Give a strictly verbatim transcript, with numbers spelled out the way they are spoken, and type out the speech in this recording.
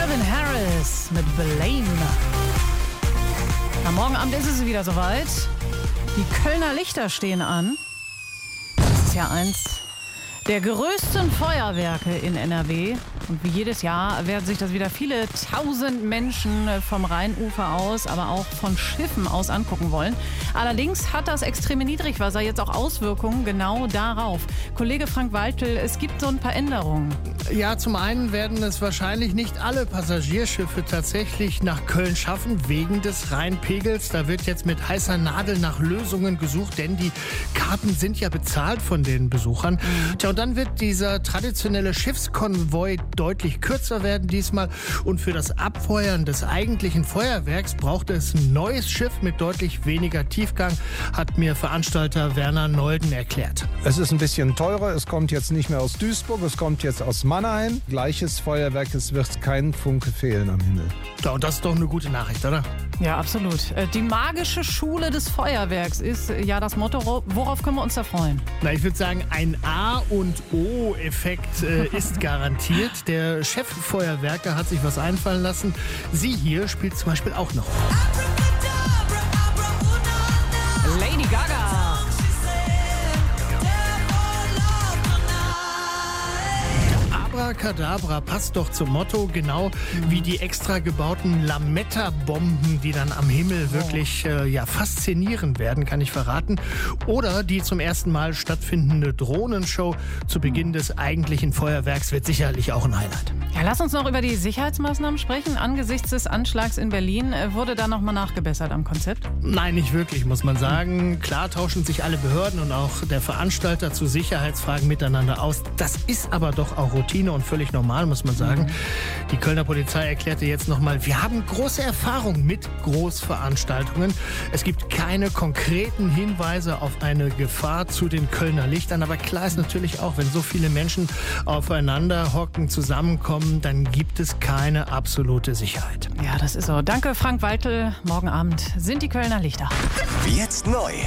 Calvin Harris mit Blame. Am morgen Abend ist es wieder soweit. Die Kölner Lichter stehen an. Das ist ja eins der größten Feuerwerke in N R W. Und wie jedes Jahr werden sich das wieder viele tausend Menschen vom Rheinufer aus, aber auch von Schiffen aus angucken wollen. Allerdings hat das extreme Niedrigwasser jetzt auch Auswirkungen genau darauf. Kollege Frank Waltel, es gibt so ein paar Änderungen. Ja, zum einen werden es wahrscheinlich nicht alle Passagierschiffe tatsächlich nach Köln schaffen, wegen des Rheinpegels. Da wird jetzt mit heißer Nadel nach Lösungen gesucht, denn die Karten sind ja bezahlt von den Besuchern. Mhm. Tja, und dann wird dieser traditionelle Schiffskonvoi deutlich kürzer werden diesmal. Und für das Abfeuern des eigentlichen Feuerwerks braucht es ein neues Schiff mit deutlich weniger Tiefgang, hat mir Veranstalter Werner Nolden erklärt. Es ist ein bisschen teurer. Es kommt jetzt nicht mehr aus Duisburg, es kommt jetzt aus Mannheim. Gleiches Feuerwerk, es wird kein Funke fehlen am Himmel. Ja, und das ist doch eine gute Nachricht, oder? Ja, absolut. Die magische Schule des Feuerwerks ist ja das Motto. Worauf können wir uns da freuen? Na, ich würde sagen, ein A- und O-Effekt äh, ist garantiert. Der Cheffeuerwerker hat sich was einfallen lassen. Sie hier spielt zum Beispiel auch noch. Lady Gaga. Abracadabra passt doch zum Motto, genau wie die extra gebauten Lametta-Bomben, die dann am Himmel wirklich äh, ja, faszinierend werden, kann ich verraten. Oder die zum ersten Mal stattfindende Drohnenshow zu Beginn des eigentlichen Feuerwerks wird sicherlich auch ein Highlight. Ja, lass uns noch über die Sicherheitsmaßnahmen sprechen. Angesichts des Anschlags in Berlin wurde da nochmal nachgebessert am Konzept? Nein, nicht wirklich, muss man sagen. Klar tauschen sich alle Behörden und auch der Veranstalter zu Sicherheitsfragen miteinander aus. Das ist aber doch auch Routine und völlig normal, muss man sagen. Die Kölner Polizei erklärte jetzt nochmal, wir haben große Erfahrung mit Großveranstaltungen. Es gibt keine konkreten Hinweise auf eine Gefahr zu den Kölner Lichtern. Aber klar ist natürlich auch, wenn so viele Menschen aufeinander hocken, zusammenkommen, dann gibt es keine absolute Sicherheit. Ja, das ist so. Danke, Frank Waltel. Morgen Abend sind die Kölner Lichter. Jetzt neu.